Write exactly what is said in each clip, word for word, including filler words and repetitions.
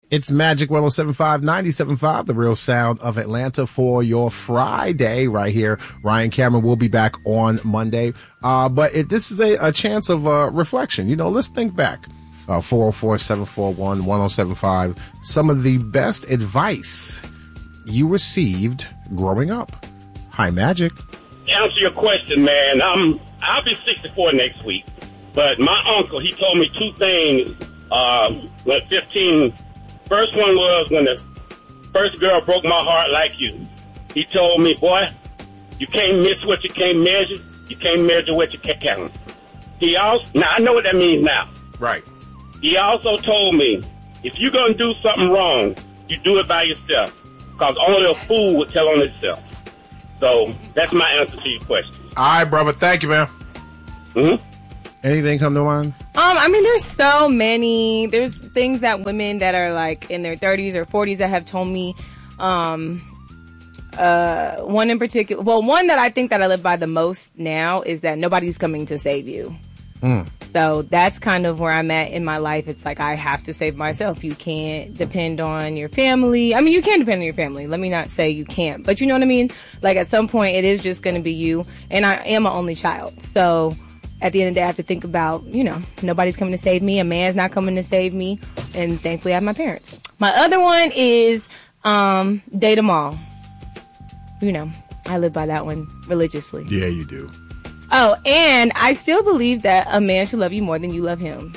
It's Magic one oh seven point five, ninety-seven point five, the real sound of Atlanta for your Friday right here. Ryan Cameron will be back on Monday. Uh, but it, this is a, a chance of uh, reflection. You know, let's think back. Uh, four oh four, seven four one, one oh seven five. Some of the best advice you received growing up. Hi, Magic. To answer your question, man, I'm, I'll be sixty-four next week. But my uncle, he told me two things uh, when fifteen. First one was when the first girl broke my heart like you. He told me, boy, you can't miss what you can't measure. You can't measure what you can't count. He also, now I know what that means now. Right. He also told me, if you're going to do something wrong, you do it by yourself. Because only a fool would tell on himself. So that's my answer to your question. All right, brother. Thank you, man. Mm-hmm. Anything come to mind? Um, I mean, there's so many. There's things that women that are like in their thirties or forties that have told me. Um, uh, one in particular, well, one that I think that I live by the most now is that nobody's coming to save you. Mm. So that's kind of where I'm at in my life. It's like I have to save myself. You can't depend on your family. I mean, you can depend on your family. Let me not say you can't, but you know what I mean? Like at some point, it is just going to be you. And I am an only child, so. At the end of the day, I have to think about, you know, nobody's coming to save me. A man's not coming to save me. And thankfully, I have my parents. My other one is um, date them all. You know, I live by that one religiously. Yeah, you do. Oh, and I still believe that a man should love you more than you love him.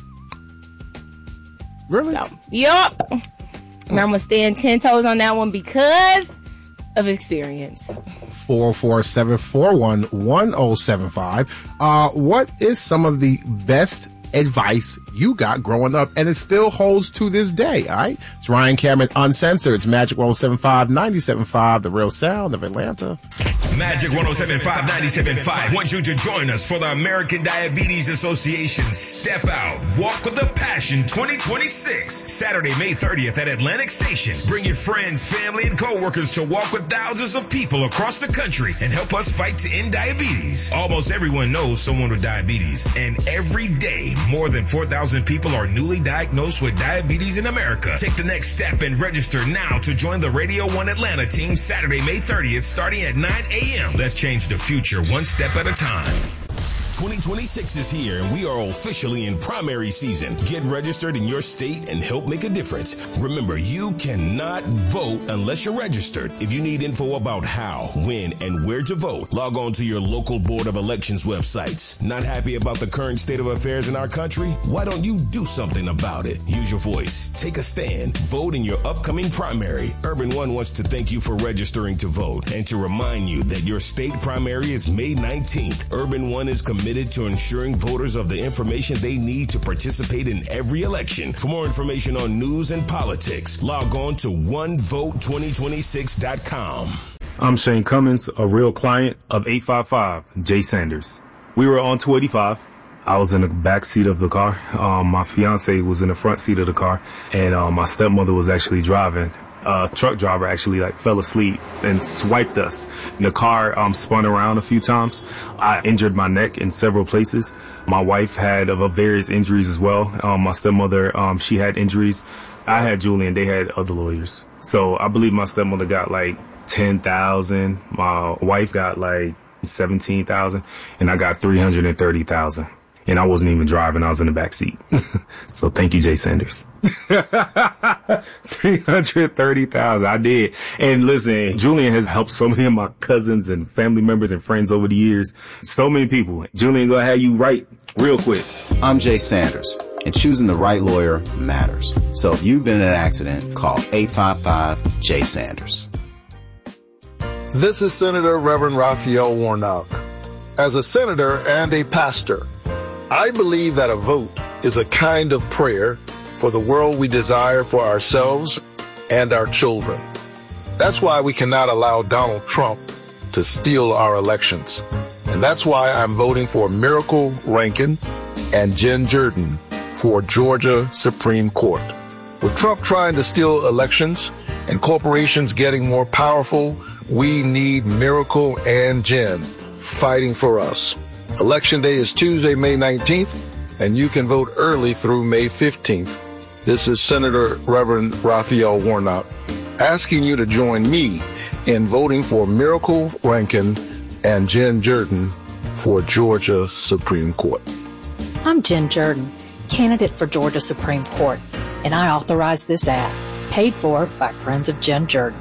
Really? So, yup. And I'm going to stand ten toes on that one because of experience. four oh four, seven four one, one oh seven five. Uh, what is some of the best advice you got growing up, and it still holds to this day? All right. It's Ryan Cameron Uncensored. It's Magic one oh seven point five, ninety-seven point five, the real sound of Atlanta. Magic one oh seven point five, ninety-seven point five wants you to join us for the American Diabetes Association Step Out Walk with a Passion twenty twenty-six. Saturday, May thirtieth at Atlantic Station. Bring your friends, family, and coworkers to walk with thousands of people across the country and help us fight to end diabetes. Almost everyone knows someone with diabetes, and every day, more than four thousand people are newly diagnosed with diabetes in America. Take the next step and register now to join the Radio one Atlanta team Saturday, May thirtieth, starting at nine a.m. Let's change the future one step at a time. twenty twenty-six is here and we are officially in primary season. Get registered in your state and help make a difference. Remember, you cannot vote unless you're registered. If you need info about how, when, and where to vote, log on to your local Board of Elections websites. Not happy about the current state of affairs in our country? Why don't you do something about it? Use your voice. Take a stand. Vote in your upcoming primary. Urban One wants to thank you for registering to vote and to remind you that your state primary is May nineteenth. Urban One is committed to ensuring voters of the information they need to participate in every election. For more information on news and politics, log on to one vote twenty twenty-six dot com. I'm Shane Cummins, a real client of eight five five, Jay Sanders. We were on two eighty-five. I was in the back seat of the car. Um, my fiance was in the front seat of the car, and um, my stepmother was actually driving. Uh, truck driver actually like fell asleep and swiped us. And the car um, spun around a few times. I injured my neck in several places. My wife had uh, various injuries as well. Um, my stepmother, um, she had injuries. I had Julian, they had other lawyers. So I believe my stepmother got like ten thousand. My wife got like seventeen thousand, and I got three hundred thirty thousand. And I wasn't even driving. I was in the back seat. So thank you, Jay Sanders. three hundred thirty thousand. I did. And listen, Julian has helped so many of my cousins and family members and friends over the years. So many people. Julian, go ahead, you right real quick. I'm Jay Sanders, and choosing the right lawyer matters. So if you've been in an accident, call eight five five, Jay Sanders. This is Senator Reverend Raphael Warnock. As a senator and a pastor, I believe that a vote is a kind of prayer for the world we desire for ourselves and our children. That's why we cannot allow Donald Trump to steal our elections. And that's why I'm voting for Miracle Rankin and Jen Jordan for Georgia Supreme Court. With Trump trying to steal elections and corporations getting more powerful, we need Miracle and Jen fighting for us. Election day is Tuesday, May nineteenth, and you can vote early through May fifteenth. This is Senator Reverend Raphael Warnock asking you to join me in voting for Miracle Rankin and Jen Jordan for Georgia Supreme Court. I'm Jen Jordan, candidate for Georgia Supreme Court, and I authorize this ad, paid for by friends of Jen Jordan.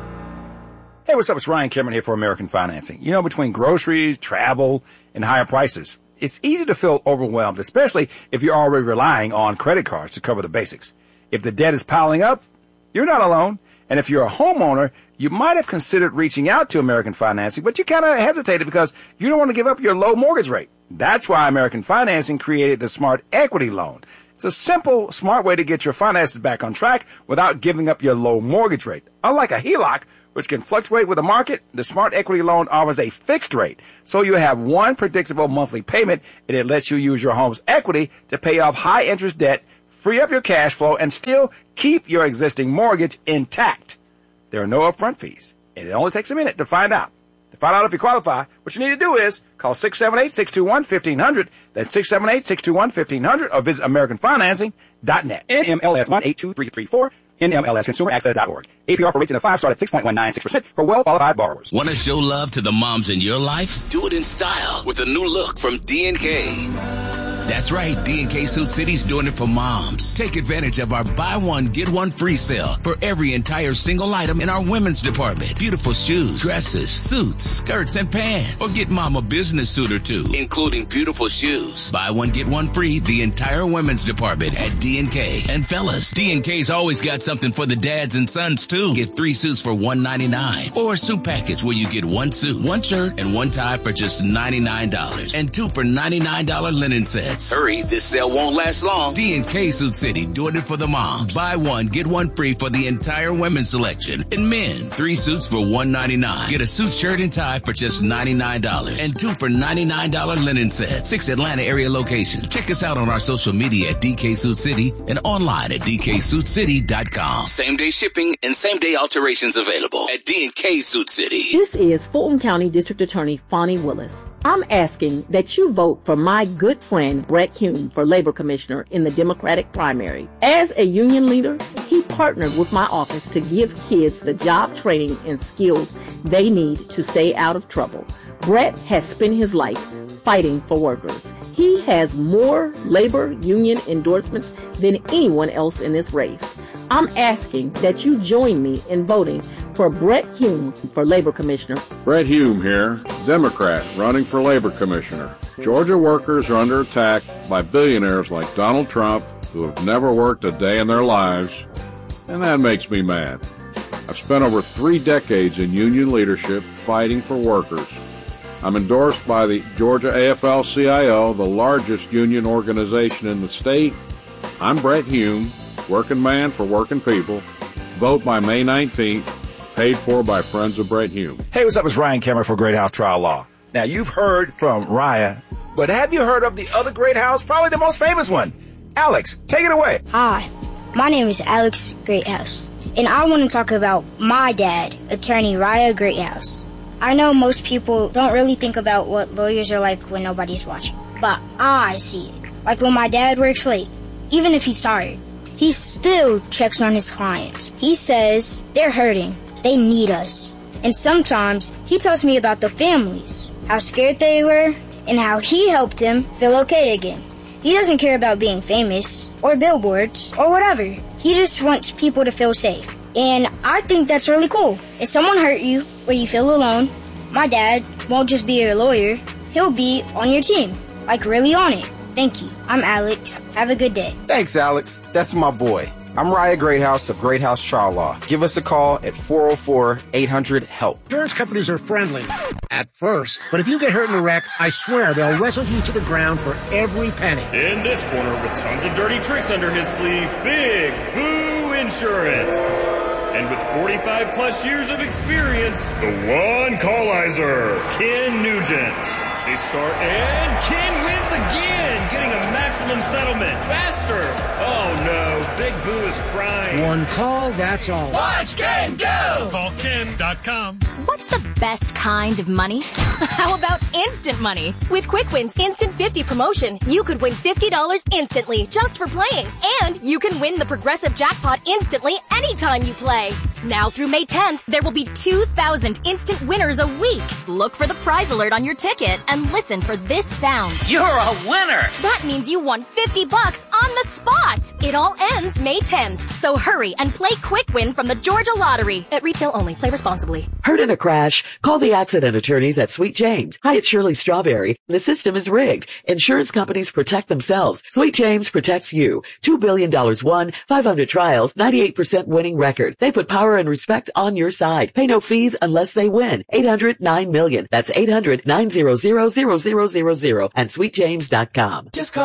Hey, what's up? It's Ryan Cameron here for American Financing. You know, between groceries, travel, and higher prices, it's easy to feel overwhelmed, especially if you're already relying on credit cards to cover the basics. If the debt is piling up, you're not alone. And if you're a homeowner, you might have considered reaching out to American Financing, but you kind of hesitated because you don't want to give up your low mortgage rate. That's why American Financing created the Smart Equity Loan. It's a simple, smart way to get your finances back on track without giving up your low mortgage rate. Unlike a H E L O C, which can fluctuate with the market, the Smart Equity Loan offers a fixed rate. So you have one predictable monthly payment, and it lets you use your home's equity to pay off high-interest debt, free up your cash flow, and still keep your existing mortgage intact. There are no upfront fees, and it only takes a minute to find out. To find out if you qualify, what you need to do is call six seven eight, six two one, one five zero zero. That's six seven eight, six two one, one five zero zero, or visit American Financing dot net. N M L S one eight two three three four. N M L S Consumer Access dot org. A P R for rates in the five start at six point one nine six percent for well-qualified borrowers. Want to show love to the moms in your life? Do it in style with a new look from D and K. That's right, D and K Suit City's doing it for moms. Take advantage of our buy one, get one free sale for every entire single item in our women's department. Beautiful shoes, dresses, suits, skirts, and pants. Or get mom a business suit or two, including beautiful shoes. Buy one, get one free, the entire women's department at D and K. And fellas, D and K's always got something for the dads and sons too. Get three suits for one ninety-nine, or a suit package where you get one suit, one shirt, and one tie for just ninety-nine dollars, and two for ninety-nine dollars linen sets. Hurry, this sale won't last long. D and K Suit City, doing it for the moms. Buy one, get one free for the entire women's selection. And men, three suits for one ninety-nine. Get a suit, shirt, and tie for just ninety-nine dollars, and two for ninety-nine dollars linen sets. Six Atlanta area locations. Check us out on our social media at D K Suit City and online at D K suit city dot com. Same day shipping and same day alterations available at D and K Suit City. This is Fulton County District Attorney Fonnie Willis. I'm asking that you vote for my good friend Brett Hume for Labor Commissioner in the Democratic primary. As a union leader, he partnered with my office to give kids the job training and skills they need to stay out of trouble. Brett has spent his life fighting for workers. He has more labor union endorsements than anyone else in this race. I'm asking that you join me in voting for Brett Hume for Labor Commissioner. Brett Hume here, Democrat, running for Labor Commissioner. Georgia workers are under attack by billionaires like Donald Trump, who have never worked a day in their lives, and that makes me mad. I've spent over three decades in union leadership fighting for workers. I'm endorsed by the Georgia A F L C I O, the largest union organization in the state. I'm Brett Hume, working man for working people. Vote by May nineteenth. Paid for by friends of Brett Hume. Hey, what's up? It's Ryan Cameron for Great House Trial Law. Now, you've heard from Raya, but have you heard of the other Great House? Probably the most famous one. Alex, take it away. Hi, my name is Alex Greathouse, and I want to talk about my dad, Attorney Raya Greathouse. I know most people don't really think about what lawyers are like when nobody's watching, but I see it. Like when my dad works late, even if he's tired, he still checks on his clients. He says they're hurting. They need us. And sometimes he tells me about the families, how scared they were, and how he helped them feel okay again. He doesn't care about being famous, or billboards, or whatever. He just wants people to feel safe. And I think that's really cool. If someone hurt you, or you feel alone, my dad won't just be your lawyer, he'll be on your team, like really on it. Thank you. I'm Alex. Have a good day. Thanks, Alex. That's my boy. I'm Raya Greathouse of Great House Trial Law. Give us a call at four oh four, eight hundred, HELP. Insurance companies are friendly at first, but if you get hurt in a wreck, I swear they'll wrestle you to the ground for every penny. In this corner with tons of dirty tricks under his sleeve, Big Boo Insurance. And with forty-five plus years of experience, the one callizer, Ken Nugent. They start and Ken wins again, getting a maximum settlement faster. Oh no, Big Boo is crying. One call, that's all. Watch Ken go! Call Ken dot com. What's the best kind of money? How about instant money? With Quick Win's Instant fifty promotion, you could win fifty dollars instantly just for playing. And you can win the Progressive Jackpot instantly anytime you play. Now through May tenth, there will be two thousand instant winners a week. Look for the prize alert on your ticket and listen for this sound. You're a winner! That means you won fifty bucks on the spot. It all ends May tenth. So hurry and play Quick Win from the Georgia Lottery. At retail only. Play responsibly. Hurt in a crash? Call the accident attorneys at Sweet James. Hi, it's Shirley Strawberry. The system is rigged. Insurance companies protect themselves. Sweet James protects you. Two billion dollars won, five hundred trials, ninety-eight percent winning record. They put power and respect on your side. Pay no fees unless they win. eight hundred nine million. That's eight hundred nine hundred zero zero zero zero and sweet james dot com. Just call